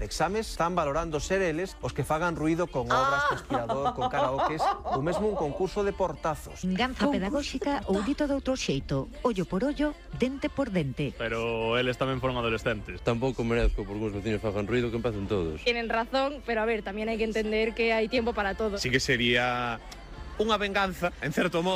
de exames están valorando ser eles os que fagan ruido con obras, con aspirador, con karaokes ou mesmo un concurso de portazos. Ganza pedagóxica ou dito de outro xeito, ollo por ollo, dente por dente. Pero eles tamén foron adolescentes. Tampouco merezco porque os vecinos fagan ruido que empecen todos. Tienen razón, pero a ver, también hay que entender que hay tiempo para todo. Sí que sería unha venganza, en certo modo,